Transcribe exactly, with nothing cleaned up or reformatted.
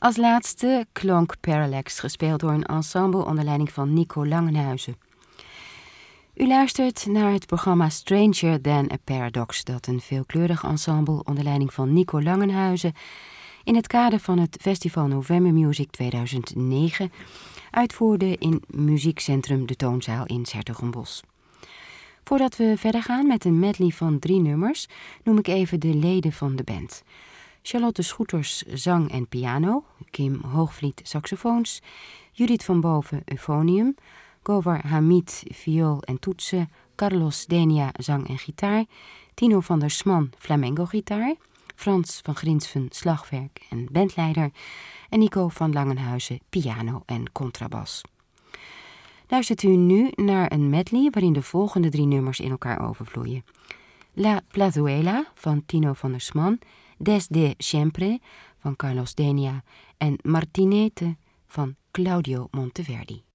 Als laatste klonk Parallax, gespeeld door een ensemble onder leiding van Nico Langenhuizen. U luistert naar het programma Stranger Than a Paradox, dat een veelkleurig ensemble onder leiding van Nico Langenhuizen in het kader van het Festival November Music tweeduizend negen uitvoerde in Muziekcentrum De Toonzaal in 's-Hertogenbosch. Voordat we verder gaan met een medley van drie nummers, noem ik even de leden van de band. Charlotte Schoeters, zang en piano, Kim Hoogvliet, saxofoons, Judith van Boven, euphonium, Gowar Hamid, viool en toetsen, Carlos Denia, zang en gitaar, Tino van der Sman, flamenco-gitaar, Frans van Grinsven, slagwerk en bandleider en Nico van Langenhuizen, piano en contrabas. Luistert u nu naar een medley waarin de volgende drie nummers in elkaar overvloeien. La Plazuela van Tino van der Sman, Desde Siempre van Carlos Denia en Martinete van Claudio Monteverdi.